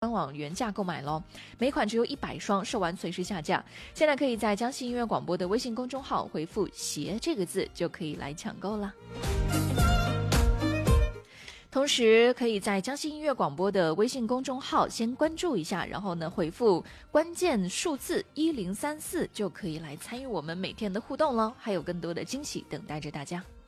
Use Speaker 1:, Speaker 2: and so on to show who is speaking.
Speaker 1: 官网原价购买咯，每款只有100双，售完随时下架。现在可以在江西音乐广播的微信公众号回复鞋这个字就可以来抢购了。同时可以在江西音乐广播的微信公众号先关注一下，然后呢回复关键数字1034就可以来参与我们每天的互动了，还有更多的惊喜等待着大家。